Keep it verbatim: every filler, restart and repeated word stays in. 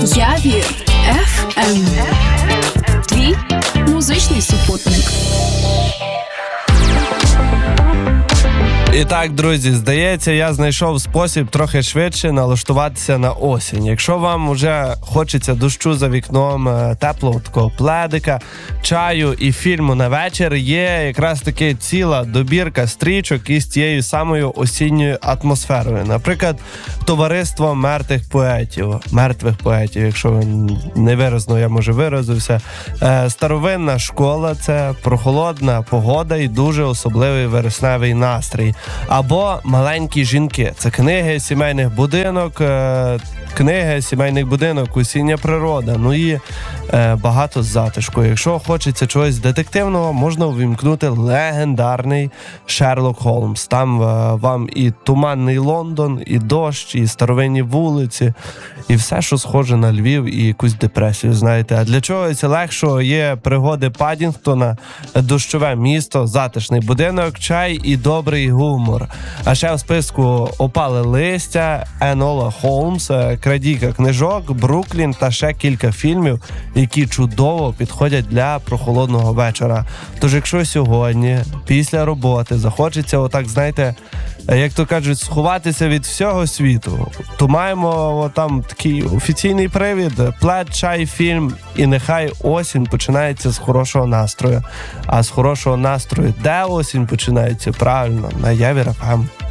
Явір еф ем. Твій музичний супутник. І так, друзі, здається, я знайшов спосіб трохи швидше налаштуватися на осінь. Якщо вам вже хочеться дощу за вікном, теплого такого пледика, чаю і фільму на вечір, є якраз таки ціла добірка стрічок із тією самою осінньою атмосферою. Наприклад, «Товариство мертвих поетів», мертвих поетів, якщо невиразно я, може, виразився. Старовинна школа – це прохолодна погода і дуже особливий вересневий настрій. Або «Маленькі жінки» – це книги сімейних будинок, е, книги сімейних будинок, осіння природа, ну і е, багато затишку. Якщо хочеться чогось детективного, можна увімкнути легендарний Шерлок Холмс. Там е, вам і туманний Лондон, і дощ, і старовинні вулиці, і все, що схоже на Львів і якусь депресію, знаєте. А для чогось легшого є пригоди Паддінгтона, дощове місто, затишний будинок, чай і добрий гумор. А ще в списку «Опале листя», Енола Холмс, «Крадійка книжок», «Бруклін» та ще кілька фільмів, які чудово підходять для прохолодного вечора. Тож якщо сьогодні, після роботи, захочеться отак, знаєте, як то кажуть, сховатися від всього світу, то маємо там такий офіційний привід, плед, чай, фільм, і нехай осінь починається з хорошого настрою. А з хорошого настрою де осінь починається? Правильно, на Явір еф ем.